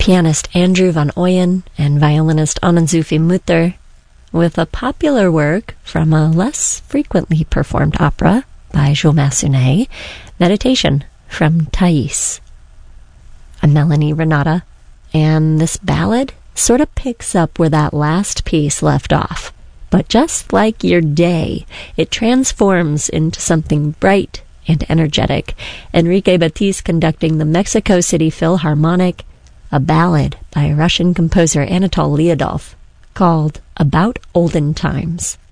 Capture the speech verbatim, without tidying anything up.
pianist Andrew van Ooyen and violinist Anne-Sophie Mutter, with a popular work from a less frequently performed opera by Jules Massenet, Meditation from Thais. I'm Melanie Renata, and this ballad sort of picks up where that last piece left off. But just like your day, it transforms into something bright and energetic. Enrique Batiste conducting the Mexico City Philharmonic, a ballad by Russian composer Anatol Lyudov called About Olden Times.